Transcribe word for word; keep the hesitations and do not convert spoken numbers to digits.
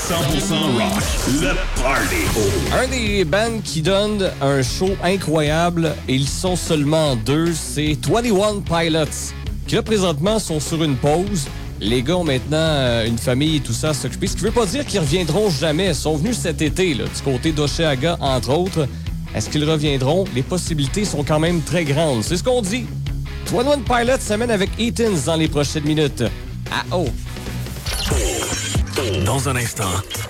cent pour cent rock, le party. Un des bands qui donne un show incroyable, et ils sont seulement deux, c'est vingt et un Pilots, qui là, présentement, sont sur une pause. Les gars ont maintenant euh, une famille et tout ça à s'occuper, ce qui veut pas dire qu'ils reviendront jamais. Ils sont venus cet été, là, du côté d'Oshéaga, entre autres. Est-ce qu'ils reviendront? Les possibilités sont quand même très grandes. C'est ce qu'on dit. vingt et un Pilots s'amène avec Eatons dans les prochaines minutes. Ah oh! Dans un instant,